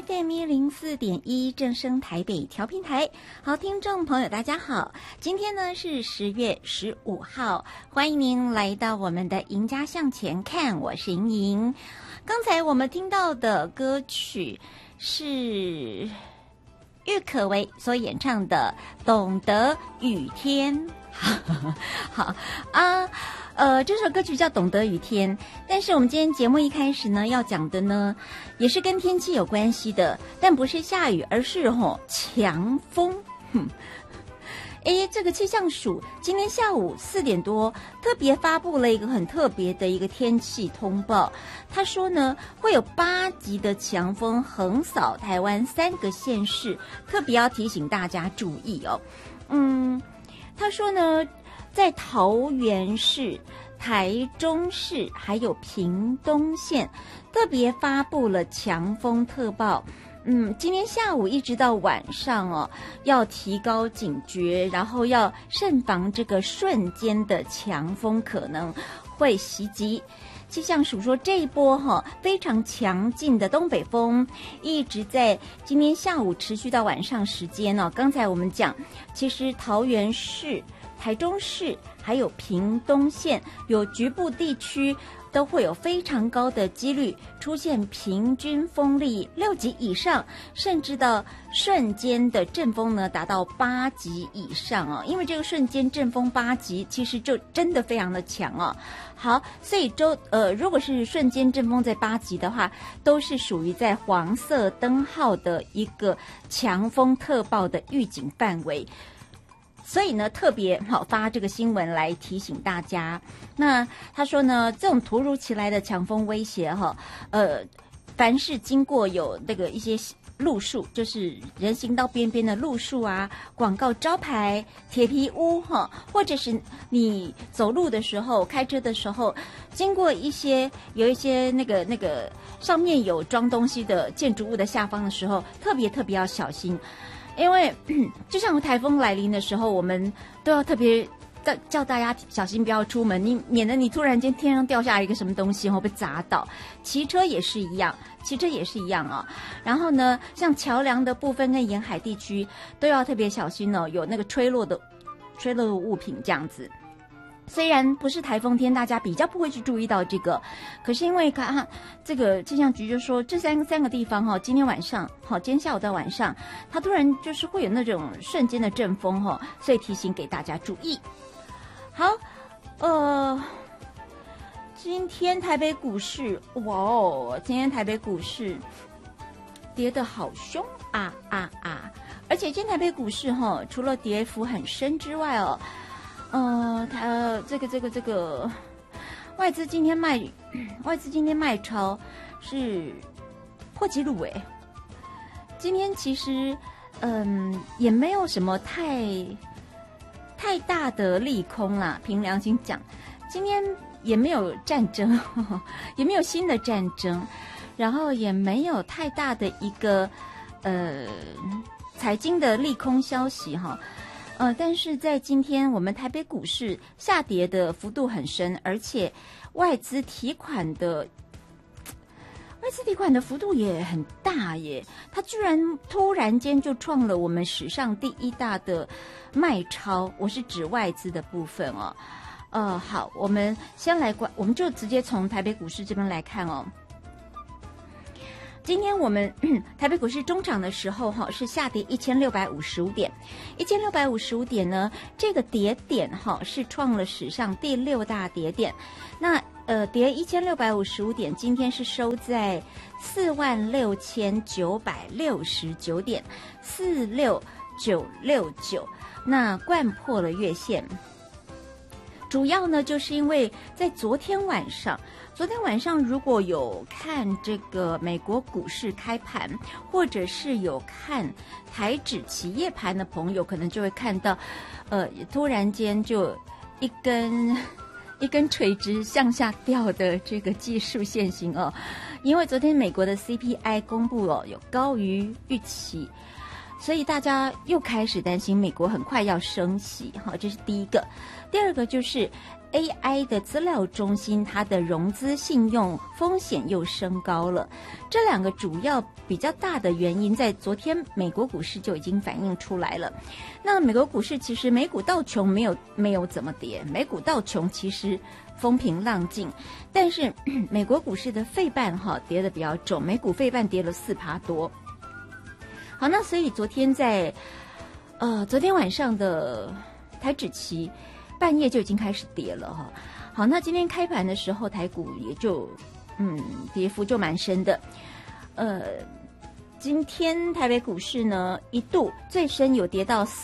FM 104.1正声台北调频台。好，听众朋友大家好，今天呢是10月15号，欢迎您来到我们的赢家向前看，我是莹莹。刚才我们听到的歌曲是郁可唯所演唱的《懂得雨天》。好啊，这首歌曲叫《懂得雨天》，但是我们今天节目一开始呢要讲的呢，也是跟天气有关系的，但不是下雨，而是强风。这个气象署今天下午4点多特别发布了一个很特别的一个天气通报，他说呢会有8级的强风横扫台湾3个县市，特别要提醒大家注意哦。他说呢，在桃园市、台中市还有屏东县特别发布了强风特报。今天下午一直到晚上要提高警觉，然后要慎防这个瞬间的强风可能会袭击。气象署说，这一波非常强劲的东北风一直在今天下午持续到晚上时间刚才我们讲，其实桃园市、台中市还有屏东县有局部地区都会有非常高的几率出现平均风力6级以上，甚至到瞬间的阵风呢达到8级以上因为这个瞬间阵风8级其实就真的非常的强好，所以如果是瞬间阵风在8级的话，都是属于在黄色灯号的一个强风特报的预警范围。所以呢，特别发这个新闻来提醒大家。那他说呢，这种突如其来的强风威胁凡是经过有那个一些路树，就是人行道边边的路树啊、广告招牌、铁皮屋或者是你走路的时候、开车的时候，经过有一些那个上面有装东西的建筑物的下方的时候，特别要小心。因为就像台风来临的时候，我们都要特别叫大家小心不要出门，免得你突然间天上掉下来一个什么东西被砸倒。骑车也是一样然后呢，像桥梁的部分跟沿海地区都要特别小心有那个吹落的物品这样子。虽然不是台风天，大家比较不会去注意到这个，可是因为看这个气象局就说，这三个地方今天晚上今天下午到晚上，它突然就是会有那种瞬间的阵风所以提醒给大家注意。好，今天台北股市今天台北股市跌得好凶而且今天台北股市除了跌幅很深之外这个外资今天卖超是破纪录今天其实也没有什么太大的利空啦，凭良心讲，今天也没有战争也没有新的战争，然后也没有太大的一个财经的利空消息但是在今天我们台北股市下跌的幅度很深，而且外资提款的幅度也很大耶，它居然突然间就创了我们史上第1大的卖超，我是指外资的部分好，我们我们就直接从台北股市这边来看今天我们台北股市中场的时候是下跌1655点，1655点呢，这个跌点是创了史上第6大跌点。那跌1655点，今天是收在46969点46969，那掼破了月线。主要呢就是因为在昨天晚上如果有看这个美国股市开盘，或者是有看台指期夜盘的朋友，可能就会看到突然间就一根垂直向下掉的这个技术线型因为昨天美国的 CPI 公布有高于预期，所以大家又开始担心美国很快要升息这是第一个。第二个就是 AI 的资料中心，它的融资信用风险又升高了。这两个主要比较大的原因，在昨天美国股市就已经反映出来了。那美国股市其实美股道琼没有怎么跌，美股道琼其实风平浪静，但是美国股市的费半跌得比较重，美股费半跌了4%多。好，那所以昨天晚上的台指期半夜就已经开始跌了哈。好，那今天开盘的时候台股也就跌幅就蛮深的。今天台北股市呢一度最深有跌到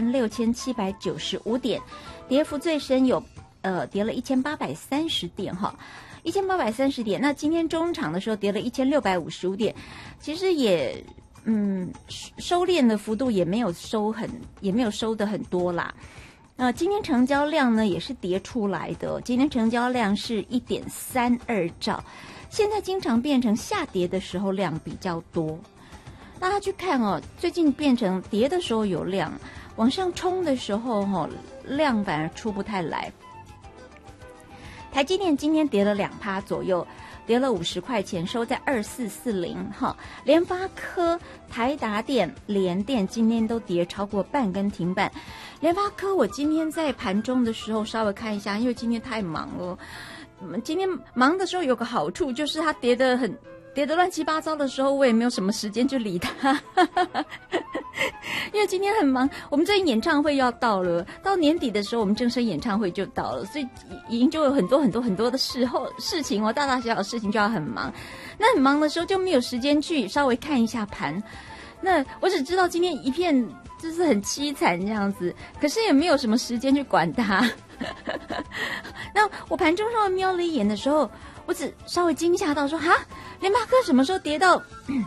46795点，跌幅最深有跌了1830点哈，1830点。那今天中场的时候跌了1655点，其实也收敛的幅度也没有收的很多啦。今天成交量呢也是跌出来的，今天成交量是1.32兆，现在经常变成下跌的时候量比较多。大家去看最近变成跌的时候有量，往上冲的时候量反而出不太来。台积电今天跌了2%左右，跌了50块钱，收在2440哈。联发科、台达电、联电今天都跌超过半根停板。联发科我今天在盘中的时候稍微看一下，因为今天太忙了。今天忙的时候有个好处，就是它跌得乱七八糟的时候，我也没有什么时间去理它。因为今天很忙，我们最近演唱会要到了，到年底的时候我们正声演唱会就到了，所以已经就有很多的事情大大小小的事情就要很忙。那很忙的时候就没有时间去稍微看一下盘。那我只知道今天一片就是很凄惨这样子，可是也没有什么时间去管它。那我盘中稍微瞄了一眼的时候，我只稍微惊吓到说，联发科什么时候跌到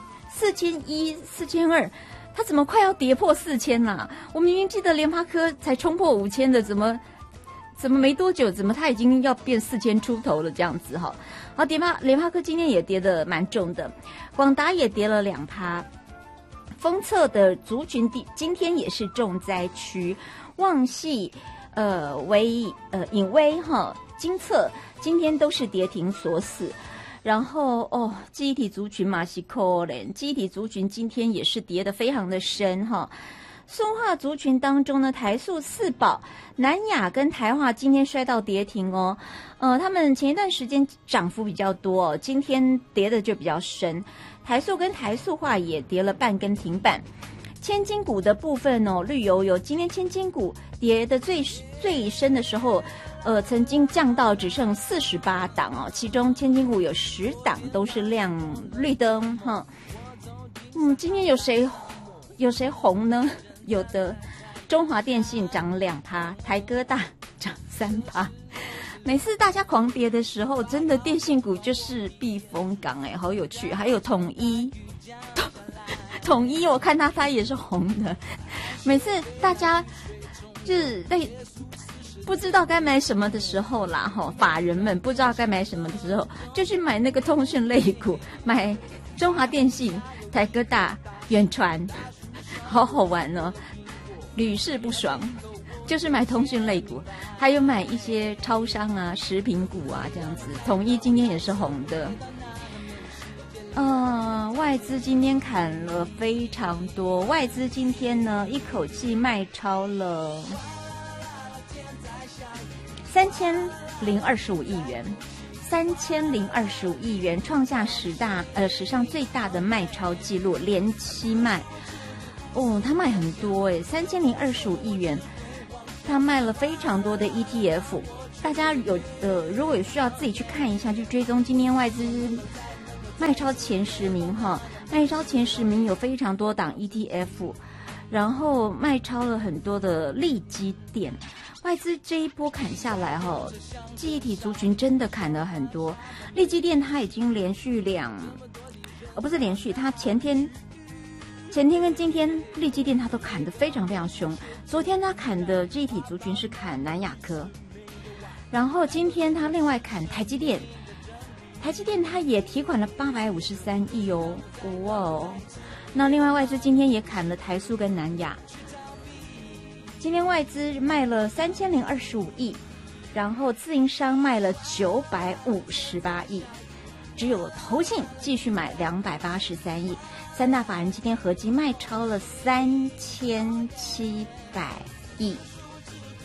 4100、4200？它怎么快要跌破4000啦？我明明记得联发科才冲破5000的，怎么没多久，怎么它已经要变4000出头了这样子哈？好，联发科今天也跌得蛮重的，广达也跌了2%。封测的族群今天也是重灾区，旺系、颖威精测今天都是跌停锁死。然后记忆体族群嘛是可怜，记忆体族群今天也是跌得非常的深哈。塑化族群当中呢，台塑、四宝、南亚跟台化今天摔到跌停哦。他们前一段时间涨幅比较多今天跌的就比较深。台塑跟台塑化也跌了半根停板。千金股的部分绿油油，今天千金股跌的最深的时候，曾经降到只剩48档其中千金股有10档都是亮绿灯哈。今天有谁红呢？有的中华电信涨2%，台哥大涨3%。每次大家狂跌的时候，真的电信股就是避风港好有趣。还有统一我看它也是红的。每次大家就是在不知道该买什么的时候啦法人们不知道该买什么的时候，就去买那个通讯类股，买中华电信、台哥大、远传，好好玩屡试不爽。就是买通讯类股，还有买一些超商啊、食品股啊这样子。统一今天也是红的。外资今天砍了非常多，外资今天呢一口气卖超了3025亿元，3025亿元创下史上最大的卖超记录，连期卖。他卖很多3025亿元。他卖了非常多的 ETF， 大家如果有需要自己去看一下，去追踪今天外资卖超前10名卖超前10名有非常多档 ETF， 然后卖超了很多的利基电。外资这一波砍下来记忆体族群真的砍了很多。利基电它已经连续不是连续，它前天跟今天利基电它都砍得非常非常凶。昨天它砍的记忆体族群是砍南亚科，然后今天它另外砍台积电它也提款了853亿那另外外资今天也砍了台塑跟南亚。今天外资卖了3025亿， 然后自营商卖了958亿，只有投信继续买283亿，三大法人今天合计卖超了3700亿。